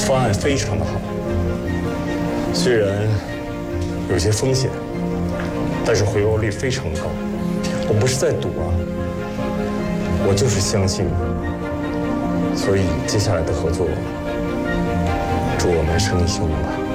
方案非常的好，虽然有些风险，但是回报率非常高。我不是在赌啊，我就是相信你。所以接下来的合作，祝我们生意兴隆吧。